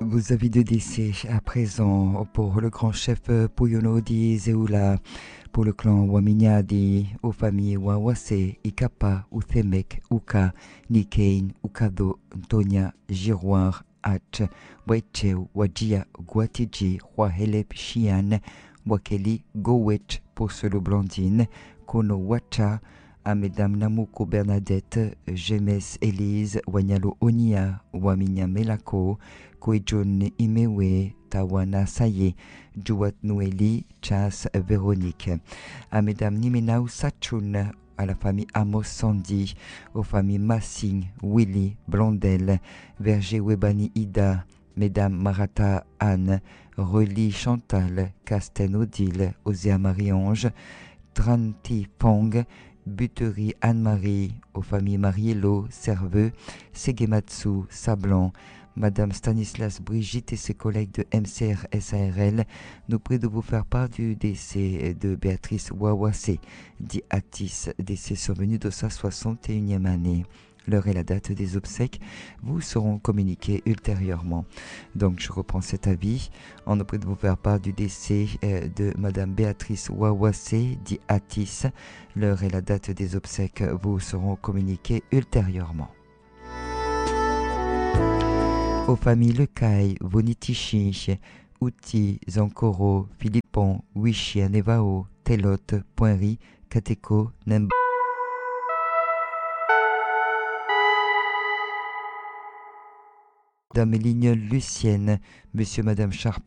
Vos avis de décès à présent pour le grand chef Puyono di Zeula, pour le clan Waminyadi, aux familles Wawase, Ikapa, Uthemek, Uka, Nikein, Ukado, Ntonia, Giroir, Hach, Waicheu, Wajia, Guatiji, Huahelep, Chian, Wakeli, Gowech, pour Solo Blandine, Kono Wacha, à Mesdames Namuko Bernadette, Jemes Elise, Wanyalo Onia, Waminya Melako, Koijon Imewe, Tawana Saye, Juat Noeli, Chas Véronique. À Mesdames Nimenau Sachun, à la famille Amos Sandy, aux familles Massing, Willy, Blondel, Verger Webani Ida, Mesdames Marata Anne, Reli Chantal, Casten Odile, Osea Marie-Ange, Tranti Pong, Buterie Anne-Marie, aux familles Mariello, Serveux, Segematsu, Sablan, Madame Stanislas Brigitte et ses collègues de MCR SARL nous prient de vous faire part du décès de Béatrice Wawase, dit Atis, décès survenu de sa 61e année. L'heure et la date des obsèques vous seront communiquées ultérieurement. Donc je reprends cet avis. On nous prie de vous faire part du décès de Madame Béatrice Wawase, dit Atis. L'heure et la date des obsèques vous seront communiquées ultérieurement. Aux familles Lecaille, Vonitichi, Outi, Zankoro, Philippon, Wichi, Nevao, Telote, Poinry, Kateko, Nemba. Dame Lignol Lucienne, Monsieur Madame Charpie.